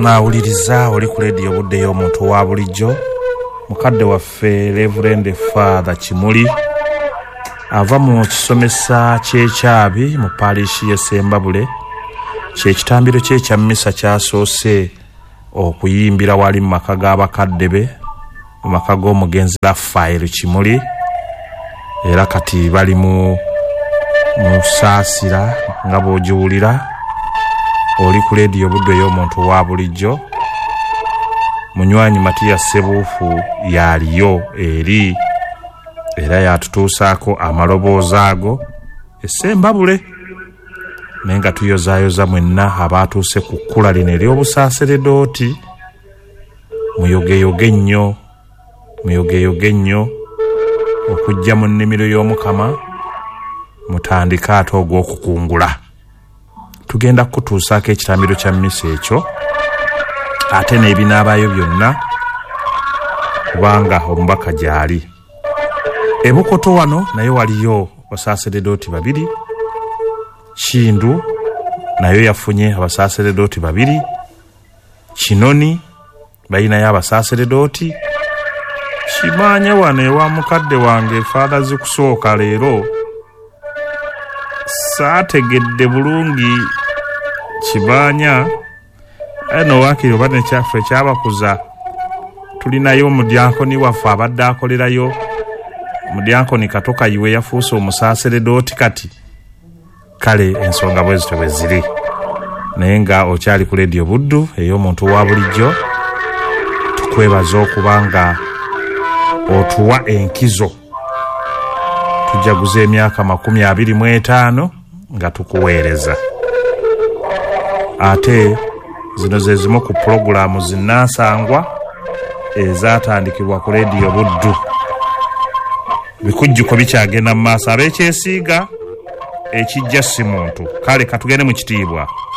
Nawuliriza oli ku radio budde y'omuntu wa bulijjo mukadde waffe Reverend Father Kimuli ava mu kisomesa ky'ekyabi mu parish y'e Sembabule kyekitambiro kye kya mmisa kyasoose okuyimbira wali mu maka g'abakadde be mu maka g'omugenzi Raphael Kimuli era kati bali mu saasira nga bw'ogiwulira oli ku radio budde y'omuntu wa bulijjo munywanyi Matias Sebuufu yaliyo eri era yatutuusaako amaloboozi ago e Sembabule naye nga tuyozaayoza mwenna abaatuuse ku kkula lino ery'obusaaseredooti muyogeyoge nnyo okujja mu nnimiro y'Omukama mutandika ate ogw'okukungula tugenda kutuusaako ekitambiro kya mmisa ekyo ate n'ebinaabayo byonna kubanga omubaka gyali e Bukoto wano naye waliyo abasaaseredooti babiri Kindu nayo yafunye abasaaseredooti babiri Kinoni balinayo abasaaseredooti Kimanya wano ewa mukadde wange Father Zikusooka leero saategedde bulungi Kibanya eno wakiri oba nekyaffe ekyabakuza tulinayo omudyankoni waffe abadde akolerayo omudyankoni Katoka yiwe yafuuse omusaaseredooti kati kale ensonga bwezityo bwe ziri naye nga okyali ku radio buddu ey'omuntu wa bulijjo tukwebaza okubanga otuwa enkizo tujaguza emyaka 25 nga tukuweereza ate zino ze zimu ku pulogulaamu zinnansangwa ezaatandikibwa ku radio buddu bikujjuko bikyagenda mu maaso abeekyesiiga ekijja si muntu kale katugende mu kitiibwa